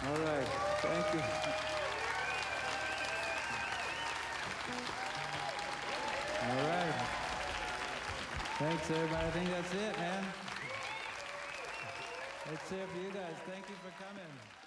All right. Thank you. All right. Thanks, everybody. I think that's it, man. That's it for you guys. Thank you for coming.